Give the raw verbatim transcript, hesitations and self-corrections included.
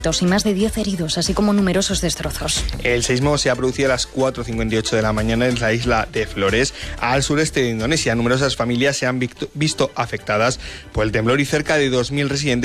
y más de diez heridos, así como numerosos destrozos. El sismo se ha producido a las cuatro cincuenta y ocho de la mañana en la isla de Flores, al sureste de Indonesia. Numerosas familias se han visto afectadas por el temblor y cerca de dos mil residentes